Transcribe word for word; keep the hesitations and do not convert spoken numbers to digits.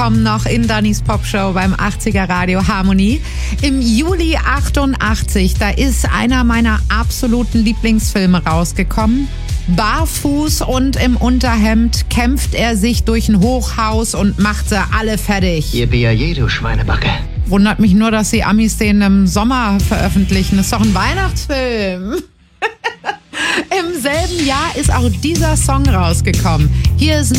rausgekommen noch in Dannys Popshow beim achtziger Radio Harmonie. Im Juli achtundachtzig, da ist einer meiner absoluten Lieblingsfilme rausgekommen. Barfuß und im Unterhemd kämpft er sich durch ein Hochhaus und macht sie alle fertig. Yippie, du Schweinebacke. Wundert mich nur, dass die Amis den im Sommer veröffentlichen. Das ist doch ein Weihnachtsfilm. Im selben Jahr ist auch dieser Song rausgekommen. Hier ist